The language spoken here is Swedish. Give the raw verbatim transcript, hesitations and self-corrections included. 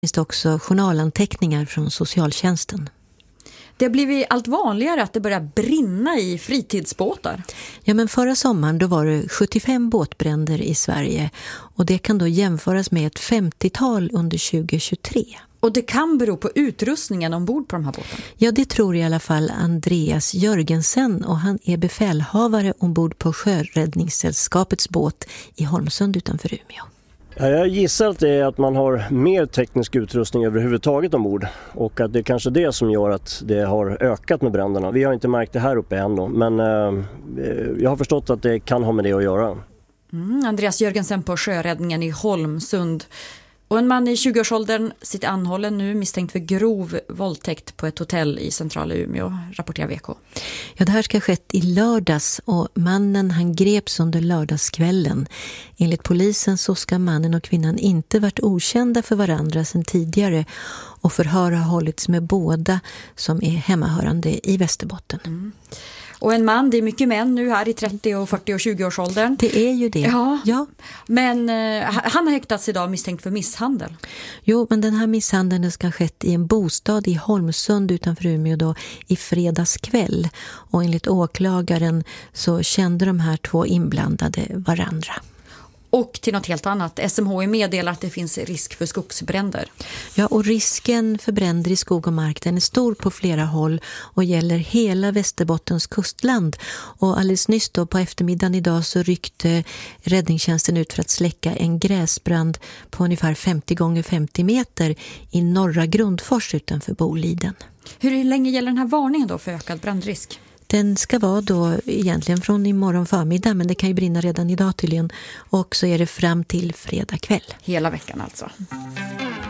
finns det också journalanteckningar från socialtjänsten. Det har blivit allt vanligare att det börjar brinna i fritidsbåtar. Ja, men förra sommaren då var det sjuttiofem båtbränder i Sverige och det kan då jämföras med ett femtiotal under tjugohundratjugotre. Och det kan bero på utrustningen ombord på de här båtarna? Ja, det tror i alla fall Andreas Jörgensen och han är befälhavare ombord på Sjöräddningssällskapets båt i Holmsund utanför Umeå. Ja, jag gissar att det är att man har mer teknisk utrustning överhuvudtaget ombord och att det är kanske det som gör att det har ökat med bränderna. Vi har inte märkt det här uppe än då, men eh, jag har förstått att det kan ha med det att göra. Mm, Andreas Jörgensen på Sjöräddningen i Holmsund. Och en man i tjugoårsåldern sitter anhållen nu misstänkt för grov våldtäkt på ett hotell i centrala Umeå, rapporterar V K. Ja, det här ska ha skett i lördags och mannen han greps under lördagskvällen. Enligt polisen så ska mannen och kvinnan inte varit okända för varandra sedan tidigare och förhör har hållits med båda som är hemmahörande i Västerbotten. Mm. Och en man, det är mycket män nu här i trettio-, fyrtio- och tjugoårsåldern. Det är ju det. Ja, ja. Men eh, han har häktats idag misstänkt för misshandel. Jo, men den här misshandeln ska ha skett i en bostad i Holmsund utanför Umeå då i fredags kväll. Och enligt åklagaren så kände de här två inblandade varandra. Och till något helt annat. S M H I meddelar att det finns risk för skogsbränder. Ja, och risken för bränder i skog och mark den är stor på flera håll och gäller hela Västerbottens kustland. Och alldeles nyss då på eftermiddagen idag så ryckte räddningstjänsten ut för att släcka en gräsbrand på ungefär femtio gånger femtio meter i norra Grundfors utanför Boliden. Hur länge gäller den här varningen då för ökad brandrisk? Den ska vara då egentligen från imorgon förmiddag, men det kan ju brinna redan idag tydligen. Och så är det fram till fredag kväll. Hela veckan alltså.